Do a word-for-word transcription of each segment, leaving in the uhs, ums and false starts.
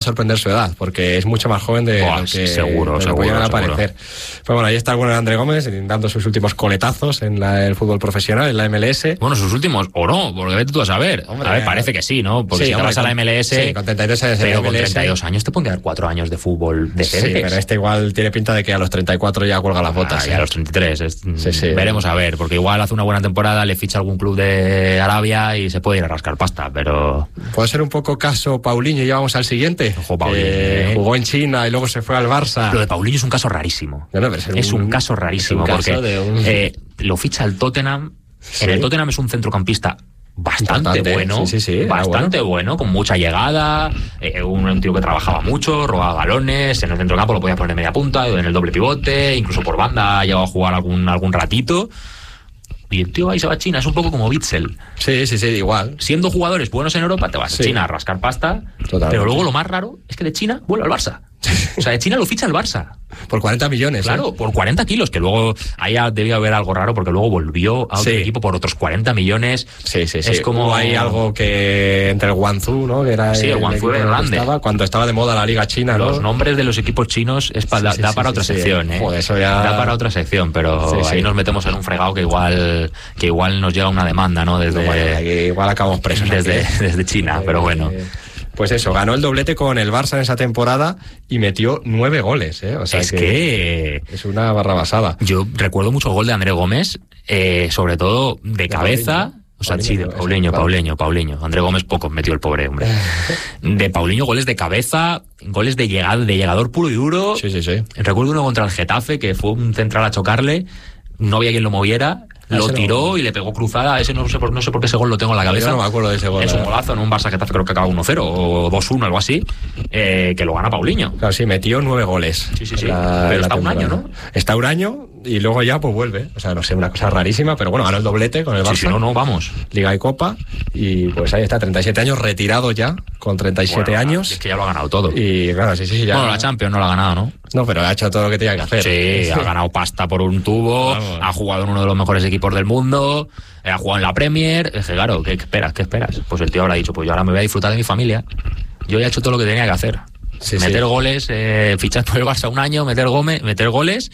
sorprender su edad, porque es mucho más joven de Buah, lo que, seguro, de lo que seguro, puede llegar a seguro. parecer. Pues bueno, ahí está el bueno de André Gómez dando sus últimos coletazos en la, el fútbol profesional, en la M L S. Bueno, sus últimos, o no, porque vete tú a saber. Hombre, a ver, parece que sí, ¿no? Porque sí, si te hombre, vas a la M L S, sí, con treinta y dos años en pero la con M L S, treinta y dos años te pueden quedar cuatro años de fútbol decentes. Sí, pero este igual tiene pinta de que a los treinta y cuatro ya cuelga las botas. Ah, ¿eh? y a los treinta y tres. Es, Sí, sí. Veremos a ver, porque igual hace una buena temporada, le ficha algún club de Arabia y se puede ir a rascar pasta, pero... Puede ser un poco caso Paulinho, y vamos al siguiente. Ojo, Paulinho, que ¿eh? jugó en China y luego se fue al Barça. Lo de Paulinho es un caso rarísimo. No, no, pero es, es un, un caso rarísimo, es un caso porque de un... eh, lo ficha el Tottenham. Sí. En el Tottenham es un centrocampista bastante Importante, bueno, sí, sí, sí, bastante bueno. bueno, con mucha llegada, eh, un, un tío que trabajaba mucho, robaba balones, en el centro campo lo podía poner en media punta, en el doble pivote, incluso por banda ha llegado a jugar algún, algún ratito. Y el tío ahí se va a China, es un poco como Witzel. Sí, sí, sí, igual. Siendo jugadores buenos en Europa, te vas Sí. a China a rascar pasta, Totalmente. pero luego lo más raro es que de China vuelve al Barça. O sea, de China lo ficha el Barça. Por cuarenta millones. Claro, ¿eh? por cuarenta kilos, que luego ahí debía haber algo raro porque luego volvió a otro Sí. equipo por otros cuarenta millones. Sí, sí, sí. Es como... Hubo ahí algo que entre el Guangzhou, ¿no? Que era Sí, el Guangzhou equipo era en el que grande. estaba, cuando estaba de moda la Liga China, ¿no? Los nombres de los equipos chinos es pa- Sí, da, sí, da sí, para sí, otra sí. sección, ¿eh? Joder, eso ya... Da para otra sección, pero Sí, sí. ahí nos metemos en un fregado que igual que igual nos llega una demanda, ¿no? Desde, No, bueno, aquí igual acabamos presos. desde, aquí. desde China, pero bueno. Eh, Pues eso, ganó el doblete con el Barça en esa temporada y metió nueve goles, ¿eh? O sea Es que... es una barra basada. Yo recuerdo mucho el gol de André Gómez, eh, sobre todo de, De cabeza. Paulinho. O sea, Paulinho, sí, de eso, Paulinho, claro. Paulinho, Paulinho. André Gómez pocos metió el pobre hombre. De Paulinho, goles de cabeza, goles de, llegada, de llegador puro y duro. Sí, sí, sí. Recuerdo uno contra el Getafe, que fue un central a chocarle, no había quien lo moviera, Ah, lo ese tiró no. y le pegó cruzada. Ese no sé, por, no sé por qué ese gol lo tengo en la cabeza. Yo no me acuerdo de ese gol. Es un ¿eh? golazo en un Barça Getafe, creo que acaba uno cero o dos uno, algo así, eh, que lo gana Paulinho. Claro, sí, metió nueve goles. Sí, sí, sí. La- Pero la está un temporada. año, ¿no? Está un año y luego ya pues vuelve. O sea, no sé, una cosa rarísima, pero bueno, ganó el doblete con el Barça. Sí, sí, no, no, vamos. Liga y Copa. Y pues ahí está, treinta y siete años, retirado ya, con treinta y siete Bueno, años. Es que ya lo ha ganado todo. Y claro, sí, sí, ya. Bueno, la Champions no la ha ganado, ¿no? No, pero ha hecho todo lo que tenía que hacer. Sí, ha ganado pasta por un tubo, Vamos. ha jugado en uno de los mejores equipos del mundo, ha jugado en la Premier. Es que claro, ¿qué esperas? ¿Qué esperas? Pues el tío habrá dicho, pues yo ahora me voy a disfrutar de mi familia. Yo ya he hecho todo lo que tenía que hacer. Sí, meter sí. goles, eh, fichar por el Barça un año, meter, gome, meter goles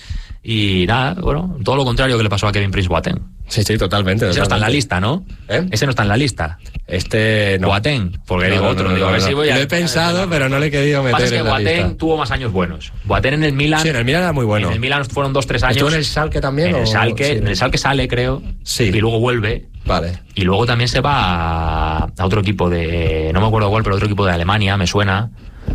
y nada, bueno, todo lo contrario que le pasó a Kevin Prince Boateng. Sí, sí, totalmente. Ese no está en la totalmente. lista, ¿no? ¿Eh? Ese no está en la lista. Este no. Boateng, porque No, digo no, otro, no, digo, no, a ver no. si voy a... Lo he pensado, pero no le he querido Lo que pasa meter es que en la Boateng lista. tuvo más años buenos. Boateng en el Milan... Sí, en el Milan era muy bueno. En el Milan fueron dos, tres años. ¿Estuvo en el Schalke también? En el o- Schalke, sí, en el Schalke sale, creo. Sí. Y luego vuelve. Vale. Y luego también se va a, a otro equipo de... No me acuerdo cuál, pero otro equipo de Alemania, me suena.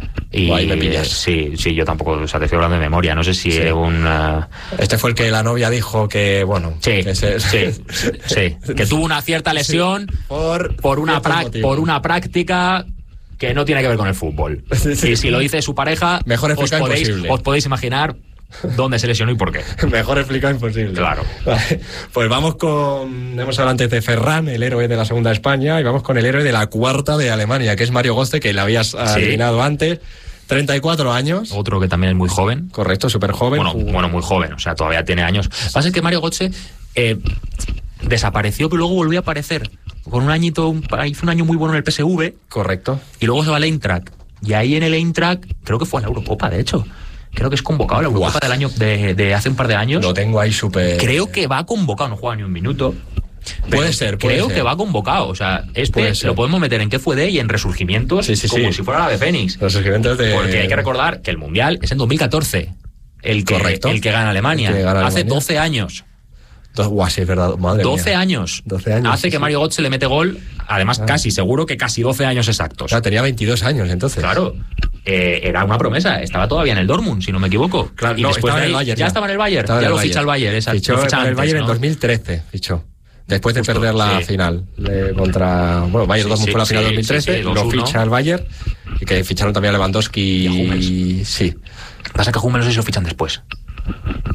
Y Guay, me pillas. sí, sí, yo tampoco, o sea, te estoy hablando de memoria. No sé si Sí. es un... uh, Este fue el que la novia dijo que, bueno... Sí, que se- sí, sí. Que tuvo una cierta lesión Por, por, una ciertos prac- motivos. por una práctica que no tiene que ver con el fútbol. Sí, sí. Y si lo dice su pareja, Mejor os explicado podéis, imposible. os podéis imaginar dónde se lesionó y por qué. Mejor explicado imposible. Claro. Vale. Pues vamos con... Hemos hablado antes de Ferran, el héroe de la segunda de España, y vamos con el héroe de la cuarta de Alemania, que es Mario Götze, que le habías adivinado antes. treinta y cuatro años. Otro que también es muy joven. Correcto, súper joven. Bueno, bueno, muy joven, o sea, todavía tiene años. Lo que pasa es que Mario Götze eh, desapareció, pero luego volvió a aparecer. Con un añito, un, hizo un año muy bueno en el P S V Correcto. y luego se va al Eintracht. Y ahí en el Eintracht, creo que fue a la Eurocopa, de hecho. Creo que es convocado a la Eurocopa Buah. del año de, de hace un par de años. Lo tengo ahí súper... Creo que va convocado, no juega ni un minuto. Puede Pero ser, puede Creo ser. que va convocado. O sea, este Puede ser. lo podemos meter en qué fue de y en resurgimientos, Sí, sí, como sí. si fuera la de Fénix. Los escribientes de... Porque hay que recordar que el Mundial es en dos mil catorce. El que, Correcto. el que gana Alemania. El que gana Hace Alemania. doce años. Dos, guau, sí, es verdad, madre doce mía. años. doce años, Hace sí, que sí. Mario Götze le mete gol. Además, Ah. casi, seguro que casi doce años exactos. O sea, tenía veintidós años entonces. Claro. Eh, era una promesa. Estaba todavía en el Dortmund, si no me equivoco. Claro, y no, después estaba de en el ahí- Bayern. ya estaba en el Bayern. Estaba en Ya el lo ficha el Bayern. Esa, Fichó lo ficha con el antes, Bayern ¿no? en dos mil trece, fichó. Después de Justo, perder la sí. final de- contra... Bueno, Bayern Sí, Dortmund sí, fue la final sí, de dos mil trece, sí, sí, lo dos uno. ficha el Bayern, y que ficharon también a Lewandowski Y a Hummels. Sí. Pasa que a Hummels no sé si lo fichan después.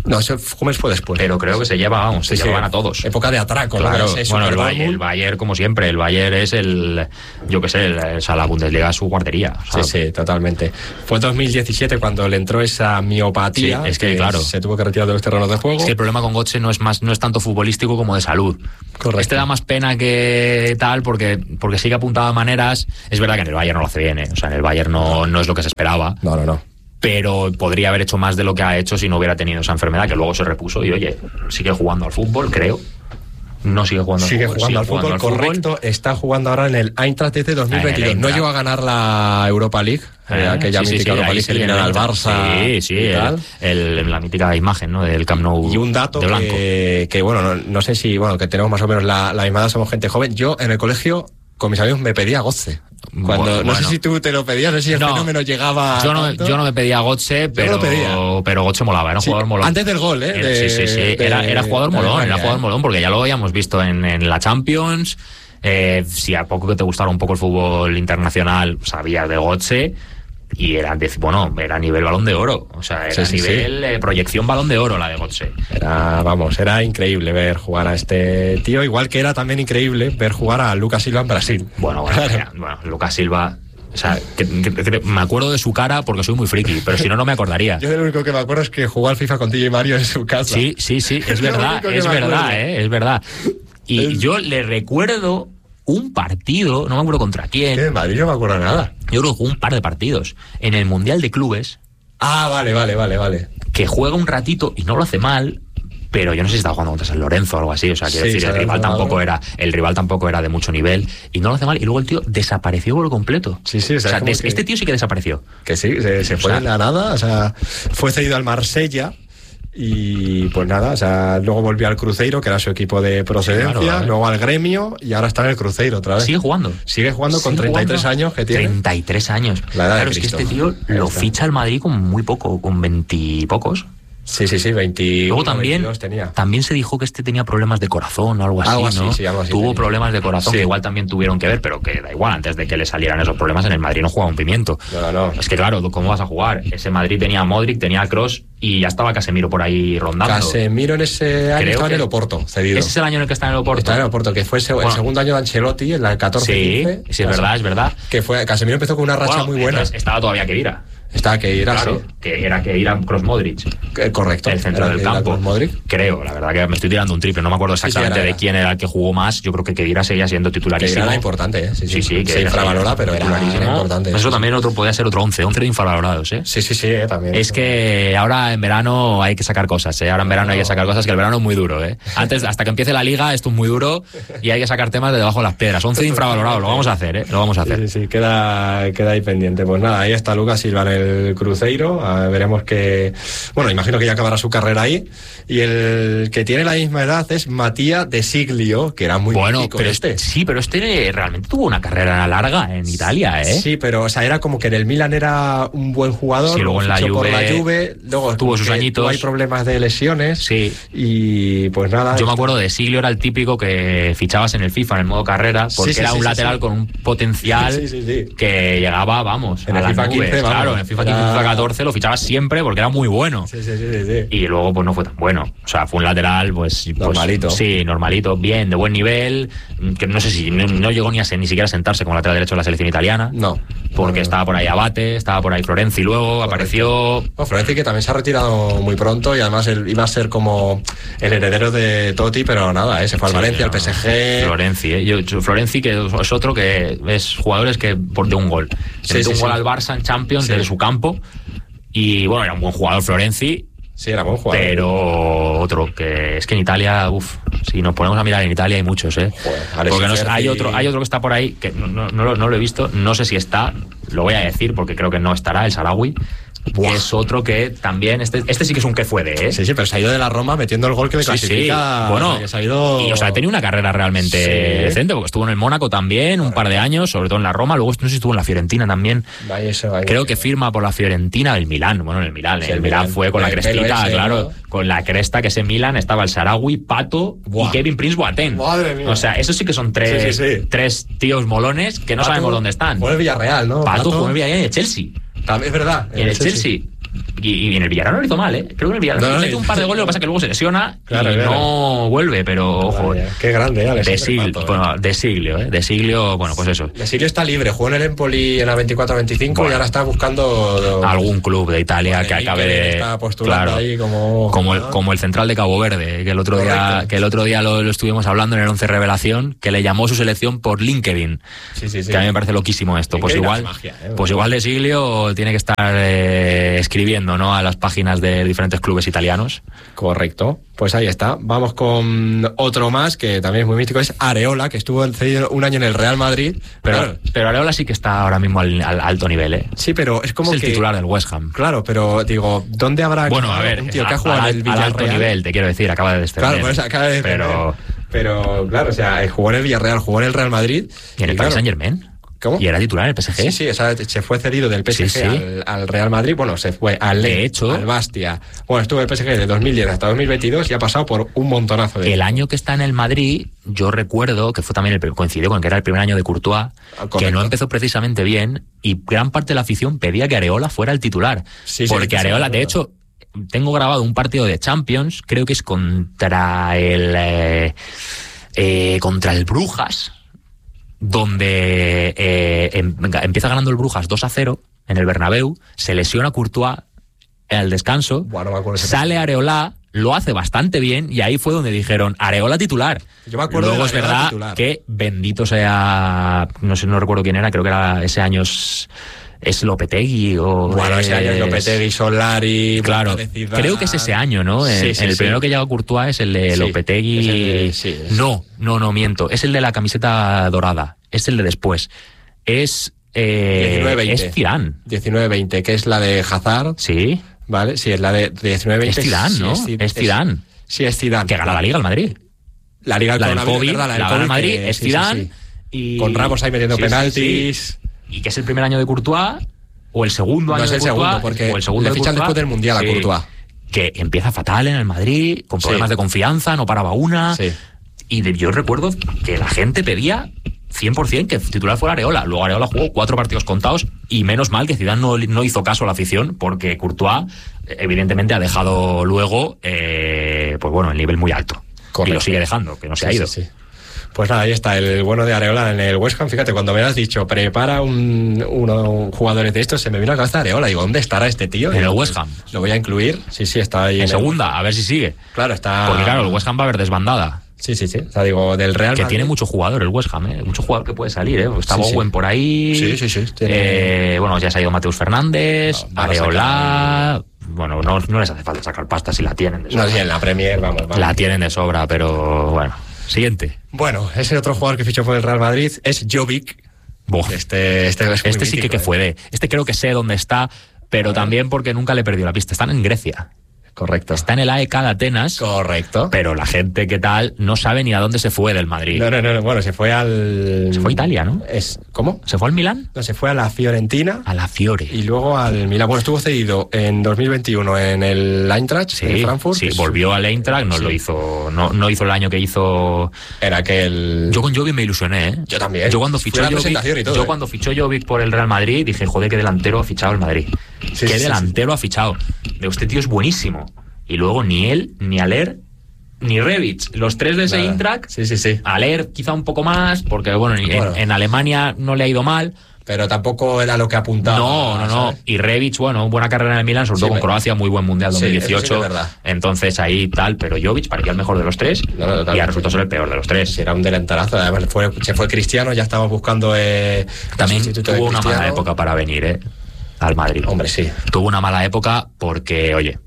No, ese Hummels fue después. Pero creo que se lleva, vamos, se sí, llevan sí. a todos. Época de atraco, claro. ¿no? Ese Bueno, el Super Bayern, el Bayern, como siempre, el Bayern es el, yo qué sé, el, o sea, la Bundesliga es su guardería. ¿sabes? Sí, sí, totalmente. Fue en dos mil diecisiete cuando le entró esa miopatía, sí, es que, que claro, se tuvo que retirar de los terrenos de juego. Es que el problema con Götze no es más, no es tanto futbolístico como de salud. Correcto. Este da más pena que tal, porque, porque sí que apuntaba maneras. Es verdad que en el Bayern no lo hace bien, ¿eh? O sea, en el Bayern no, no es lo que se esperaba. No, no, no. Pero podría haber hecho más de lo que ha hecho si no hubiera tenido esa enfermedad, que luego se repuso y, oye, sigue jugando al fútbol, creo. No sigue jugando al sigue fútbol. Jugando sigue al fútbol, jugando correcto. al fútbol. Está jugando ahora en el Eintracht desde dos mil veintidós. Ah, No llegó a ganar la Europa League, eh, aquella sí, sí, mítica sí, Europa ahí League sí, que eliminan al Barça. Sí, sí, y tal. el, el, la mítica imagen, ¿no? Del Camp Nou. Y un dato de blanco. que, que bueno, no, no sé si, bueno, que tenemos más o menos la, la misma edad, somos gente joven. Yo en el colegio, con mis amigos, me pedía Götze. Cuando, Bueno, no bueno. sé si tú te lo pedías, no sé si el No, fenómeno llegaba. Yo no, tanto. yo no me pedía Götze, pero, lo pedía. pero Götze molaba, era un Sí, jugador molón. antes del gol, ¿eh? Era, De- sí, sí, sí. de- Era, era jugador de molón, Alemania, era jugador ¿eh? molón, porque ya lo habíamos visto en, en la Champions. Eh, si a poco que te gustara un poco el fútbol internacional, sabías de Götze. Y era, bueno, era nivel Balón de Oro. O sea, era Sí, sí, nivel sí. Eh, proyección Balón de Oro la de Götze. Era, vamos, era increíble ver jugar a este tío, igual que era también increíble ver jugar a Lucas Silva en Brasil. Bueno, bueno, mira, bueno, Lucas Silva. O sea, que, que, que me acuerdo de su cara porque soy muy friki, pero si no, no me acordaría. Yo de lo único que me acuerdo es que jugó al FIFA con T J Mario en su casa. Sí, sí, sí, es lo verdad, único que es me verdad, acuerdo. eh, es verdad. Y Es- yo le recuerdo un partido, no me acuerdo contra quién, Que de Madrid no me acuerdo nada. yo creo que jugó un par de partidos, en el Mundial de Clubes, Ah, vale, vale, vale, vale. que juega un ratito y no lo hace mal, pero yo no sé si estaba jugando contra San Lorenzo o algo así, o sea, quiero Sí, decir, se el había rival jugado. tampoco era, el rival tampoco era de mucho nivel, y no lo hace mal, y luego el tío desapareció por completo. Sí, sí, o o sea, sea, como des- que- este tío sí que desapareció. Que sí, se, se fue sea- de la nada, o sea, fue cedido al Marsella y pues nada, o sea, luego volvió al Cruzeiro, que era su equipo de procedencia, Sí, claro, ¿eh? luego al Gremio y ahora está en el Cruzeiro otra vez. Sigue jugando. Sigue jugando con Sigue treinta y tres jugando. años que tiene. treinta y tres años. La edad de claro, es que Cristo. este tío Ahí lo está. ficha el Madrid con muy poco, con veintipocos. Sí, sí, sí, veintiuno, Luego también, veintidós tenía. también se dijo que este tenía problemas de corazón o algo así, Algo así, ¿no? sí, algo así Tuvo tenía. problemas de corazón Sí. que igual también tuvieron que ver, pero que da igual, antes de que le salieran esos problemas en el Madrid no jugaba un pimiento. No, no. Es que claro, ¿cómo vas a jugar? Ese Madrid tenía a Modric, tenía a Kroos y ya estaba Casemiro por ahí rondando. Casemiro en ese año Creo estaba en que- el Oporto, cedido. Ese es el año en el que está en el Oporto. Está en el Oporto, que fue ese- el Bueno. segundo año de Ancelotti, en la catorce Sí, quince. sí, es verdad, es verdad. Que fue, Casemiro empezó con una racha Bueno, muy buena. entonces estaba todavía Kedira. Estaba que ir Claro, así. que era que ir a Kroos Modric. Eh, Correcto. El centro Era del que ir a campo. Kroos Modric. Creo, la verdad que me estoy tirando un triple, no me acuerdo Sí, sí, exactamente era, de era. quién era el que jugó más. Yo creo que Kedira seguía siendo Que titularísimo. era importante, ¿eh? Sí, sí. Sí, sí, que se era- infravalora, pero era, titularísimo. era importante. Eso sí, también otro podía ser otro once, once de infravalorados, ¿eh? Sí, sí, sí, eh, también. Es que ahora en verano hay que sacar cosas, ¿eh? Ahora en verano hay que sacar cosas, que el verano es muy duro, ¿eh? Antes, hasta que empiece la liga, esto es muy duro y hay que sacar temas de debajo de las piedras. once de infravalorados, lo vamos a hacer, ¿eh? Lo vamos a hacer. Sí, sí, sí, queda, queda ahí pendiente. Pues nada, ahí está Lucas Silva en el Cruzeiro. Ah, veremos que. Bueno, imagino que ya acabará su carrera ahí. Y el que tiene la misma edad es Matías De Siglio, que era muy Bueno, mítico pero este. sí, pero este realmente tuvo una carrera larga en Italia, ¿eh? Sí, pero o sea, era como que en el Milan era un buen jugador. Sí, luego en la fichó por Juve la Juve, luego tuvo sus que añitos. tuvo ahí problemas de lesiones. Sí. Y pues nada. Yo me acuerdo de Siglio, era el típico que fichabas en el FIFA, en el modo carrera, porque Sí, sí, era sí, un sí, lateral sí. con un potencial Sí, sí, sí. que llegaba, vamos, En a el las FIFA nubes. quince, vamos, claro, en el FIFA quince, era- FIFA catorce lo fichabas siempre porque era muy bueno. Sí, sí, sí, sí, sí. Y luego pues no fue tan bueno. O sea, fue un lateral pues... pues, Normalito. sí, normalito, bien, de buen nivel, que no sé si no, no llegó ni a ser, ni siquiera a sentarse como lateral derecho de la selección italiana. No. Porque No, no. estaba por ahí Abate, estaba por ahí Florenzi luego, apareció... Bueno, Florenzi, que también se ha retirado muy pronto y además él iba a ser como el heredero de Totti, pero nada, ¿eh? Se fue al Sí, Valencia, al no, P S G. Florenzi, ¿eh? Yo, yo- Florenzi, que es otro que es jugadores que por de un gol. Le Sí, mete sí, un sí. gol al Barça en Champions Sí. desde su campo. Y bueno, era un buen jugador Florenzi, Sí, era buen jugador. pero otro que es que en Italia, uff, si nos ponemos a mirar en Italia hay muchos, ¿eh? Joder, Alexis Porque no sé, hay Ferzi. otro, hay otro que está por ahí que no, no, no lo, no lo he visto, no sé si está, lo voy a decir porque creo que no estará, el Sarawi. Buah. Que es otro que también, este, este sí que es un que fue de, ¿eh? Sí, sí, pero se ha ido de la Roma metiendo el gol que le Sí, clasifica. sí. Bueno, o sea, que se ha ido... y, o sea, ha tenido una carrera realmente Sí. decente, porque estuvo en el Mónaco también un par de años, sobre todo en la Roma, luego no sé si estuvo en la Fiorentina también. Vaya eso, vaya Creo eso. que firma por la Fiorentina, el Milán, bueno, el Milán, Sí, el el Milán Milán. fue con la El pelo crestita, ese, claro, ¿no? con la cresta que ese Milán estaba el Sarawi, Pato Buah. y Kevin Prince Boateng. Madre mía. O sea, esos sí que son tres, Sí, sí, sí. tres tíos molones que no Pato sabemos dónde están. Fue el Villarreal, ¿no? Pato jugó en el Villarreal y en el Chelsea. También es verdad. Y en el Chelsea. Y, y en el Villarreal no lo hizo mal, ¿eh? Creo que en el Villarreal no, mete un par de goles, lo que pasa es que luego se lesiona claro, y claro. no vuelve, pero ojo. Vaya, qué grande, ¿eh? De Siglio, bueno, de Siglio, ¿eh? De Siglio, bueno, pues eso. De Siglio está libre, jugó en el Empoli en la veinticuatro veinticinco bueno, y ahora está buscando algún club de Italia bueno, que acabe de está postulando claro, ahí como como el, como el central de Cabo Verde, que el otro Correcto. día que el otro día lo, lo estuvimos hablando en el once Revelación, que le llamó su selección por LinkedIn. Sí, sí, sí. Que a mí me parece loquísimo esto. LinkedIn pues igual, magia, ¿eh? Pues igual de Siglio tiene que estar eh, escribiendo, ¿no? A las páginas de diferentes clubes italianos. Correcto. Pues ahí está. Vamos con otro más que también es muy místico, es Areola, que estuvo cedido un año en el Real Madrid. Pero, claro. pero Areola sí que está ahora mismo al, al alto nivel, ¿eh? Sí, pero es como es el que, titular del West Ham. Claro, pero digo, ¿dónde habrá bueno, a ver, un tío a, que ha jugado al, en el Villarreal? Al alto nivel, te quiero decir, acaba de descender. Claro, pues acaba de descender. Pero, pero claro, o sea, jugó en el Villarreal, jugó en el Real Madrid. ¿Y en el y, Paris claro, Saint-Germain? ¿Cómo? ¿Y era titular en el P S G? Sí, sí, o sea, se fue cedido del P S G sí, sí. Al, al Real Madrid, bueno, se fue al de hecho, al Bastia. Bueno, estuvo en el P S G de dos mil diez hasta dos mil veintidós y ha pasado por un montonazo de... El año que está en el Madrid, yo recuerdo que fue también, el coincidió con que era el primer año de Courtois, ah, que no empezó precisamente bien, y gran parte de la afición pedía que Areola fuera el titular. Sí, porque sí, Areola, de hecho, tengo grabado un partido de Champions, creo que es contra el... Eh, eh, contra el Brujas, donde eh, em, empieza ganando el Brujas dos a cero en el Bernabéu, se lesiona Courtois al descanso, bueno, me acuerdo sale Areola, lo hace bastante bien y ahí fue donde dijeron Areola titular. Yo me acuerdo Luego de es verdad titular. Que bendito sea, no sé, no recuerdo quién era, creo que era ese año es, es Lopetegui o bueno, es, ese año es Lopetegui, Solari, claro, creo que es ese año, ¿no? Sí, en, sí, en el sí. primero que llega Courtois es el de sí, Lopetegui. Es el de, sí, es... No, no, no miento, es el de la camiseta dorada, es el de después. Es eh, diecinueve veinte. Es Zidane. diecinueve veinte, que es la de Hazard. Sí. Vale, sí, es la de diecinueve veinte. Es Zidane, ¿no? Sí, es Zidane. Sí, es Zidane. Que gana la Liga al Madrid. La Liga la del COVID, verdad, la, del la COVID gana Madrid, que, es sí, Zidane. Sí, sí. Y... Con Ramos ahí metiendo sí, penaltis. Sí, sí. Y que es el primer año de Courtois, o el segundo no año es el de Courtois. segundo, porque o el segundo le fichan de después del Mundial sí, a Courtois. Que empieza fatal en el Madrid, con problemas sí. de confianza, no paraba una. Sí. Y de, yo recuerdo que la gente pedía cien por ciento que titular fuera Areola. Luego Areola jugó cuatro partidos contados y menos mal que Zidane no, no hizo caso a la afición, porque Courtois evidentemente ha dejado luego eh, pues bueno, el nivel muy alto. Correcto. Y lo sigue dejando, que no se sí, ha ido. Sí, sí. Pues nada, ahí está el bueno de Areola en el West Ham. Fíjate, cuando me has dicho prepara un, uno, un jugadores de estos, se me vino a la cabeza Areola. Digo, ¿dónde estará este tío? En el West Ham. Lo voy a incluir. Sí, sí, está ahí. En, en segunda, el... a ver si sigue. Claro, está. Porque claro, el West Ham va a haber desbandada. Sí, sí, sí. O sea, digo, del Real Que Madrid. tiene mucho jugador el West Ham, ¿eh? Mucho jugador que puede salir, ¿eh? Está sí, Bowen sí. por ahí. Sí, sí, sí. Tiene... Eh, bueno, ya se ha ido Mateus Fernández, no, Areola. Bueno, no, no les hace falta sacar pasta si la tienen de sobra. No, sí, en la Premier, vamos, vamos. La tienen de sobra, pero bueno. Siguiente. Bueno, ese otro jugador que fichó por el Real Madrid es Jovic. Bof. Este, este, es este sí que, que ¿eh? fue de. Este creo que sé dónde está, pero también porque nunca le perdió la pista. Están en Grecia. Correcto. Está en el A E K de Atenas. Correcto. Pero la gente que tal no sabe ni a dónde se fue del Madrid. No, no, no, bueno, se fue al... Se fue a Italia, ¿no? Es... ¿Cómo? ¿Se fue al Milán? No, se fue a la Fiorentina. A la Fiore. Y luego al Milán. Bueno, estuvo cedido en dos mil veintiuno en el Eintracht, sí, en Frankfurt. Sí, volvió al Eintracht, no sí. lo hizo, no, no hizo el año que hizo... Era aquel... Yo con Jovic me ilusioné, ¿eh? Yo también. Yo cuando fichó Jovic, todo, yo ¿eh? cuando fichó Jovic por el Real Madrid dije, joder, qué delantero ha fichado el Madrid. Sí, qué sí, delantero sí. ha fichado. De este tío es buenísimo. Y luego ni él, ni Aller, ni Rebic, los tres de ese Nada. Eintracht. Sí, sí, sí. Aller quizá un poco más, porque bueno, bueno. En, en Alemania no le ha ido mal. Pero tampoco era lo que apuntaba. No, no, no. ¿sabes? Y Rebic, bueno, buena carrera en el Milan, sobre todo sí, con Croacia, muy buen Mundial dos mil dieciocho. Sí, eso sí que es verdad. Entonces ahí tal, pero Jovic parecía el mejor de los tres no, no, y ha resultado ser el peor de los tres. Sí, era un delanterazo. Además, fue, se fue Cristiano, ya estamos buscando. Eh, También tuvo una mala época para venir, ¿eh? Al Madrid. Hombre, sí. Tuvo una mala época porque, oye,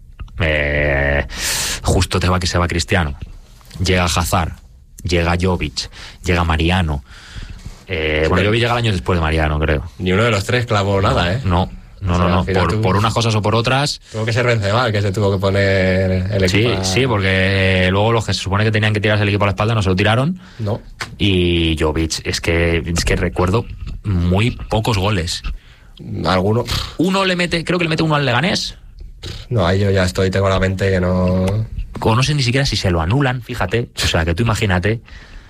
eh, justo te va que se va Cristiano. Llega Hazard, llega Jovic, llega Mariano. Eh, sí, bueno, Jovic llega años después de Mariano, creo. Ni uno de los tres clavó nada, ¿eh? No, no, o sea, no, no. Por, tuvo... por unas cosas o por otras. Tuvo que ser Benzema el que se tuvo que poner el equipo. Sí, a... sí, porque luego los que se supone que tenían que tirarse el equipo a la espalda no se lo tiraron. No. Y Jovic, es que, es que recuerdo muy pocos goles. ¿Alguno? Uno le mete, creo que le mete uno al Leganés. No, ahí yo ya estoy, tengo la mente que no... O no sé ni siquiera si se lo anulan, fíjate. O sea, que tú imagínate.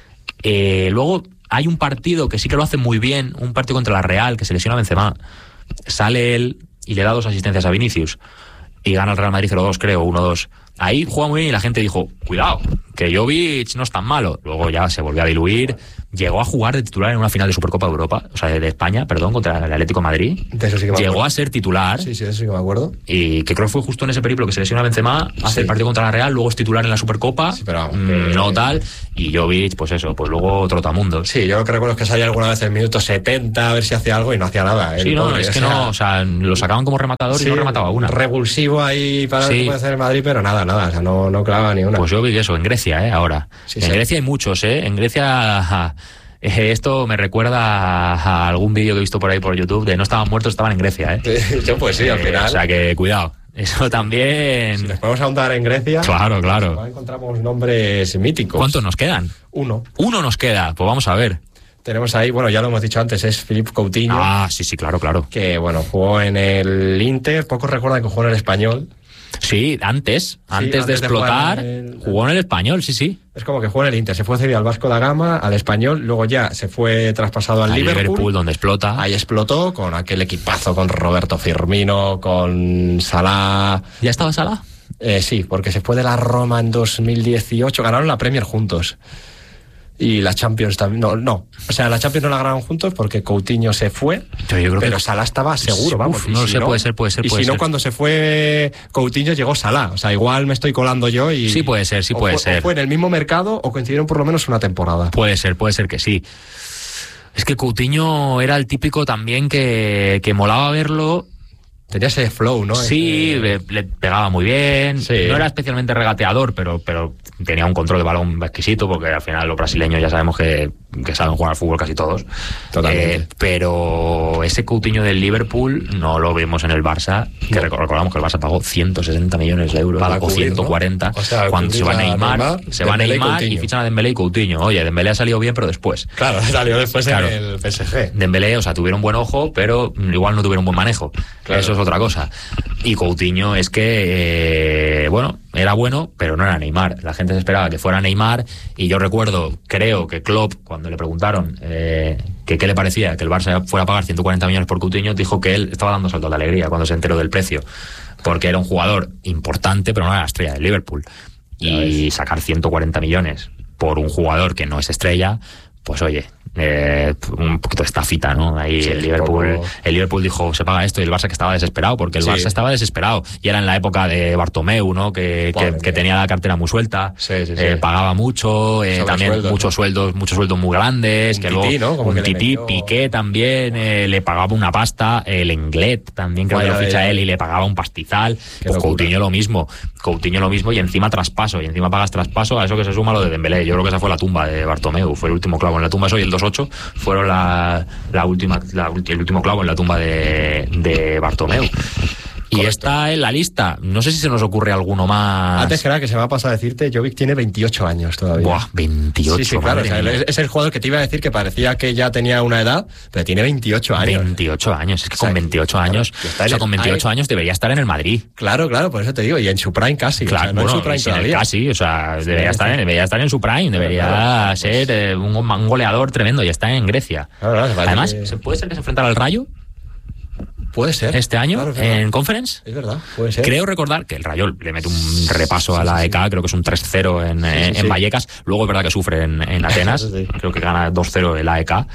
Eh, luego hay un partido que sí que lo hace muy bien, un partido contra la Real, que se lesiona Benzema. Sale él y le da dos asistencias a Vinicius. Y gana el Real Madrid cero dos, creo, uno dos. Ahí juega muy bien y la gente dijo, cuidado, que Jovic no es tan malo. Luego ya se volvió a diluir. Llegó a jugar de titular en una final de Supercopa de Europa, o sea, de España, perdón, contra el Atlético de Madrid. De eso sí que me Llegó acuerdo. a ser titular. Sí, sí, eso sí que me acuerdo. Y que creo que fue justo en ese periplo que se lesiona Benzema, hace Sí. el partido contra la Real, luego es titular en la Supercopa, Sí, pero vamos, mmm, que- no tal, y Jovic, pues eso, pues luego trotamundos. Sí, yo lo que recuerdo es que salía alguna vez en el minuto setenta a ver si hacía algo y no hacía nada. el Sí, no, pobre, es o que sea, no, o sea, lo sacaban como rematador sí, y no remataba una. Revulsivo ahí para Sí. ver qué puede hacer el Madrid, pero nada, nada, o sea, no, no clavaba ni una. Pues Jovic, eso, en Grecia, ¿eh? Ahora. Sí, en sí. Grecia hay muchos, ¿eh? En Grecia... ja, eh, esto me recuerda a, a algún vídeo que he visto por ahí por YouTube de no estaban muertos, estaban en Grecia, ¿eh? Yo pues sí, al Eh, final. o sea que cuidado. Eso también... Si nos podemos ahondar en Grecia, Claro, claro. pues encontramos nombres míticos. ¿Cuántos nos quedan? Uno. Uno nos queda, pues vamos a ver. Tenemos ahí, bueno, ya lo hemos dicho antes, es Philippe Coutinho, Ah, sí, sí, claro, claro. que bueno, jugó en el Inter, pocos recuerdan que jugó en el Español. Sí, antes, antes de antes de explotar, jugar en el- jugó en el Español, sí, sí. Es como que jugó en el Inter, se fue cedido al Vasco da Gama, al Español, luego ya se fue traspasado al Al Liverpool. Liverpool, donde explota. Ahí explotó con aquel equipazo, con Roberto Firmino, con Salah. ¿Ya estaba Salah? Eh, sí, porque se fue de la Roma en dos mil dieciocho, ganaron la Premier juntos. Y la Champions también. No, no. O sea, la Champions no la ganaron juntos porque Coutinho se fue. Pero yo creo pero que- Salah estaba seguro, Uf, vamos. y no lo si sé, puede ser, puede ser, Y puede si no, ser. cuando se fue Coutinho llegó Salah. O sea, igual me estoy colando yo y. Sí puede ser, sí o puede fue- ser. O fue en el mismo mercado o coincidieron por lo menos una temporada. Puede ser, puede ser que sí. Es que Coutinho era el típico también que, que molaba verlo. Tenía ese flow, ¿no? Sí, Ese- le, le pegaba muy bien. Sí. No era especialmente regateador, pero, pero tenía un control de balón exquisito, porque al final los brasileños ya sabemos que, que saben jugar al fútbol casi todos. Totalmente. Eh, pero ese Coutinho del Liverpool no lo vimos en el Barça, que No. reco- recordamos que el Barça pagó ciento sesenta millones de euros Para o cubrir, ciento cuarenta. ¿no? O sea, cuando se va cubrir a Neymar, Neymar, se va Dembélé y Neymar y Coutinho. fichan a Dembélé y Coutinho. Oye, Dembélé ha salido bien, pero después. Claro, salió después Claro. en el P S G. Dembélé, o sea, tuvieron buen ojo, pero igual no tuvieron buen manejo. Claro. Eso es otra cosa. Y Coutinho es que, eh, bueno, era bueno, pero no era Neymar. La gente se esperaba que fuera Neymar. Y yo recuerdo, creo que Klopp, cuando le preguntaron eh, que qué le parecía que el Barça fuera a pagar ciento cuarenta millones por Coutinho, dijo que él estaba dando saltos de alegría cuando se enteró del precio. Porque era un jugador importante, pero no era la estrella del Liverpool. Y sacar ciento cuarenta millones por un jugador que no es estrella, pues oye, eh, un poquito de estafita, ¿no? Ahí Sí, el Liverpool, un poco. el Liverpool dijo, se paga esto, y el Barça que estaba desesperado, porque el Sí. Barça estaba desesperado. Y era en la época de Bartomeu, ¿no? Que, Madre que, que mía. tenía la cartera muy suelta, Sí, sí, sí. eh, pagaba mucho, eh, también Sobresueldos, muchos ¿no? sueldos, muchos sueldos muy grandes, Un que tití, luego ¿no? Como un que le tití, metió- Piqué también eh, le pagaba una pasta, el Englet también creo que Vaya, lo ficha vaya. él y le pagaba un pastizal. Qué Pues locura. Coutinho lo mismo, Coutinho lo mismo y encima traspaso, y encima pagas traspaso, a eso que se suma lo de Dembélé. Yo creo que esa fue la tumba de Bartomeu, fue el último clavo en la tumba, eso y el dos ocho fueron la, la última, la ulti- el último clavo en la tumba de, de Bartomeu. Y Correcto. está en la lista, no sé si se nos ocurre alguno más. Antes que nada, que se me ha pasado a decirte, Jovic tiene veintiocho años todavía. Buah, veintiocho, Sí, sí, claro. O madre sea, mía. es, es el jugador que te iba a decir que parecía que ya tenía una edad, pero tiene veintiocho años. veintiocho años, es que O sea, con veintiocho claro, años, y está o en sea, el- con veintiocho ahí- años debería estar en el Madrid. Claro, claro, por eso te digo. Y en su prime casi. o Claro, sea, no bueno, en su prime y sin el todavía. casi, o sea, debería estar, en, debería estar en su prime, debería claro, pues- ser eh, un, un goleador tremendo y está en Grecia. Claro, claro, parece Además, que- ¿se puede ser que se enfrentara al Rayo Puede ser. este año Claro, es verdad. en Conference? Es verdad, puede ser. Creo recordar que el Rayo le mete un repaso sí, a la sí, E K, creo que es un tres cero en, en, sí, en sí. Vallecas. Luego es verdad que sufre en, en Atenas, Sí, sí. creo que gana dos cero el A E K.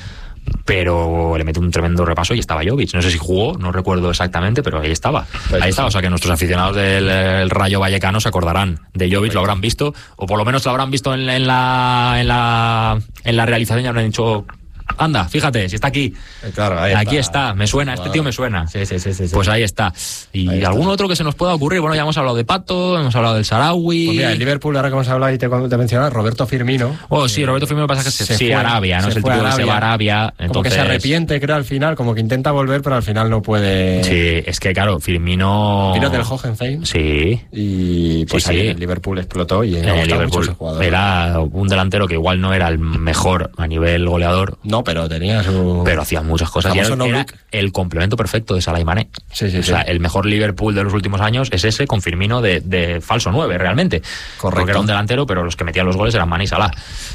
Pero le mete un tremendo repaso y estaba Jovic. No sé si jugó, no recuerdo exactamente, pero ahí estaba. Pues ahí sí. estaba, o sea que nuestros aficionados del el Rayo Vallecano se acordarán de Jovic, lo habrán visto, o por lo menos lo habrán visto en, en la en la en la realización y habrán dicho, anda, fíjate, si está aquí. Eh, Claro, ahí Aquí está, me suena, este Claro. tío me suena. Sí, sí, sí, sí, sí. Pues ahí está. Y Ahí está. algún otro que se nos pueda ocurrir. Bueno, ya hemos hablado de Pato, hemos hablado del Sarawi. Pues mira, el Liverpool, ahora que hemos hablado y te, te mencionaba, Roberto Firmino. Oh, sí, Roberto Firmino pasa que se, se sí, fue, Arabia, ¿no? se Es el fue tipo a que se va a Arabia. Como que Entonces, se arrepiente, creo, al final, como que intenta volver, pero al final no puede. Sí, es que claro, Firmino. Vino del Hoffenheim. Sí. Y pues Sí, ahí sí. el Liverpool explotó y me En ha el gustado mucho Liverpool ese jugador. era un delantero que igual no era el mejor a nivel goleador. No, No, pero tenía su... Pero hacía muchas cosas. Y era, no era el complemento perfecto de Salah y Mané. Sí, sí, o sí. sea, el mejor Liverpool de los últimos años es ese, con Firmino de, de falso nueve, realmente. Correcto. Porque era un delantero, pero los que metían los goles eran Mané y Salah.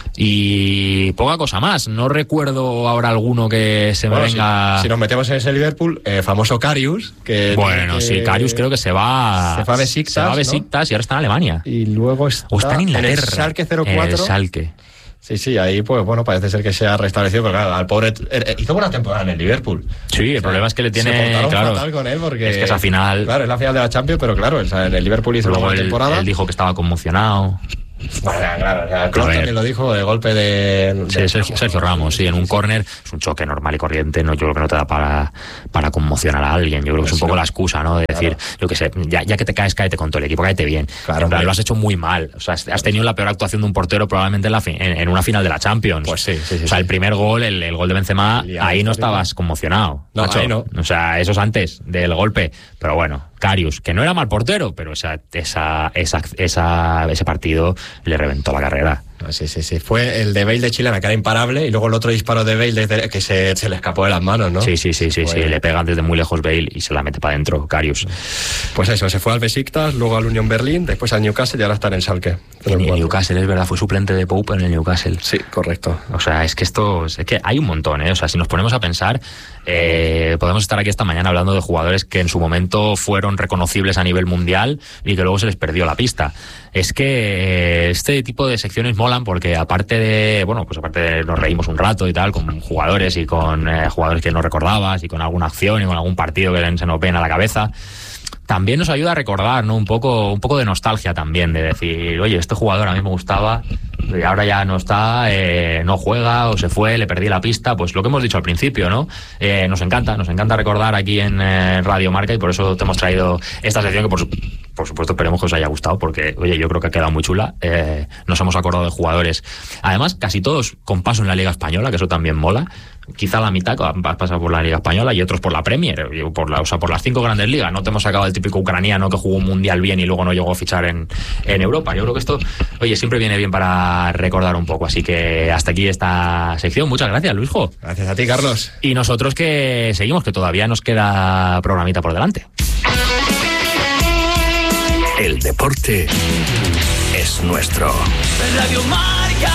Y poca cosa más. No recuerdo ahora alguno que se bueno, me venga... Si, si nos metemos en ese Liverpool, eh, famoso Karius, que... Bueno, que... sí, Karius creo que se va... Se fue a Besiktas, Se va a Besiktas, ¿no? Y ahora está en Alemania. Y luego está... O está en Inglaterra. En el Schalke cero cuatro. En el Schalke. Sí, sí, ahí pues bueno, parece ser que se ha restablecido, pero claro, al pobre eh, hizo buena temporada en el Liverpool. Sí, el o sea, problema es que le tiene... Se portaron claro, fatal con él porque... Es que esa final... Claro, es la final de la Champions, pero claro, o sea, en el Liverpool hizo una buena él, temporada. Él dijo que estaba conmocionado. Bueno, claro, o sea, Klopp también lo dijo, de golpe de... de sí, Sergio, Sergio Ramos, sí, en un córner, es un choque normal y corriente, no, yo creo que no te da para, para conmocionar a alguien, yo creo que es un poco la excusa, ¿no? De decir, claro. Yo que sé, ya, ya que te caes, cáete con todo el equipo, cáete bien. Claro, en plan, lo has hecho muy mal, o sea, has tenido la peor actuación de un portero probablemente en, la fi- en, en una final de la Champions. Pues sí, sí, sí. O sea, el primer gol, el, el gol de Benzema, ahí no estabas conmocionado. No, macho. ahí no. O sea, eso es antes del golpe, pero bueno. Karius, que no era mal portero, pero esa, esa, esa, esa, ese partido le reventó la carrera. Sí, sí, sí. Fue el de Bale de Chilena, que era imparable, y luego el otro disparo de Bale desde, que se, se le escapó de las manos, ¿no? Sí, sí, sí, sí, pues... sí. Le pegan desde muy lejos Bale y se la mete para adentro, Karius. Pues eso, se fue al Besiktas, luego al Union Berlin, después al Newcastle y ahora está en el Schalke. En el Newcastle, es verdad, fue suplente de Pope en el Newcastle. Sí, correcto. O sea, es que esto, es que hay un montón, ¿eh? O sea, si nos ponemos a pensar, eh, podemos estar aquí esta mañana hablando de jugadores que en su momento fueron reconocibles a nivel mundial y que luego se les perdió la pista. Es que este tipo de secciones molan porque aparte de, bueno, pues aparte de nos reímos un rato y tal, con jugadores y con eh, jugadores que no recordabas y con alguna acción y con algún partido que se nos ven a la cabeza, también nos ayuda a recordar, ¿no? Un poco, un poco de nostalgia también, de decir, oye, este jugador a mí me gustaba y ahora ya no está, eh, no juega o se fue, le perdí la pista, pues lo que hemos dicho al principio, ¿no? Eh, nos encanta, nos encanta recordar aquí en eh, Radio Marca y por eso te hemos traído esta sección que por, su, por supuesto esperemos que os haya gustado porque, oye, yo creo que ha quedado muy chula. Eh, nos hemos acordado de jugadores, además casi todos con paso en la Liga Española, que eso también mola. Quizá la mitad pasa por la Liga Española y otros por la Premier, por la, o sea, por las cinco grandes ligas. No te hemos sacado el típico ucraniano que jugó un mundial bien y luego no llegó a fichar en, en Europa. Yo creo que esto, oye, siempre viene bien para recordar un poco. Así que hasta aquí esta sección. Muchas gracias, Luisjo. Gracias a ti, Carlos. Y nosotros que seguimos, que todavía nos queda programita por delante. El deporte es nuestro. Radio Marca.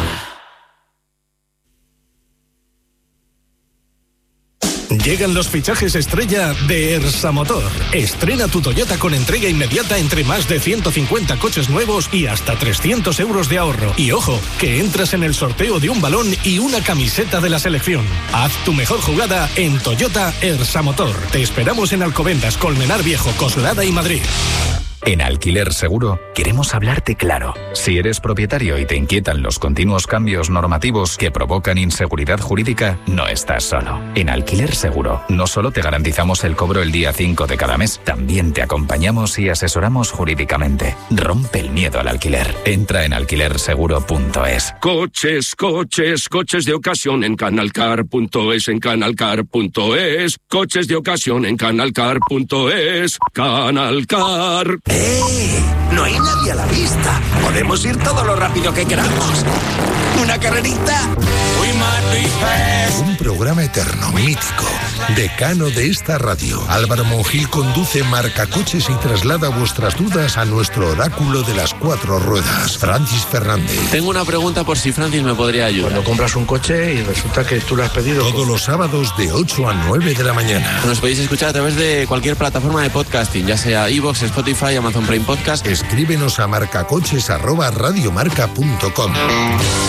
Llegan los fichajes estrella de Ersa Motor. Estrena tu Toyota con entrega inmediata entre más de ciento cincuenta coches nuevos y hasta trescientos euros de ahorro. Y ojo, que entras en el sorteo de un balón y una camiseta de la selección. Haz tu mejor jugada en Toyota Ersa Motor. Te esperamos en Alcobendas, Colmenar Viejo, Coslada y Madrid. En Alquiler Seguro queremos hablarte claro. Si eres propietario y te inquietan los continuos cambios normativos que provocan inseguridad jurídica, no estás solo. En Alquiler Seguro no solo te garantizamos el cobro el día cinco de cada mes, también te acompañamos y asesoramos jurídicamente. Rompe el miedo al alquiler. Entra en alquiler seguro punto es. Coches, coches, coches de ocasión en canalcar punto es, en canalcar punto es. Coches de ocasión en canalcar punto es. Canalcar. ¡Eh! No hay nadie a la vista. Podemos ir todo lo rápido que queramos. ¿Una carrerita? Un programa eterno, mítico, decano de esta radio. Álvaro Monjil conduce Marcacoches y traslada vuestras dudas a nuestro oráculo de las cuatro ruedas, Francis Fernández. Tengo una pregunta por si Francis me podría ayudar. Cuando compras un coche y resulta que tú lo has pedido... Todos los sábados de ocho a nueve de la mañana. Nos podéis escuchar a través de cualquier plataforma de podcasting, ya sea iVoox, Spotify, Amazon Prime Podcast. Escríbenos a marcacoches arroba radiomarca punto com.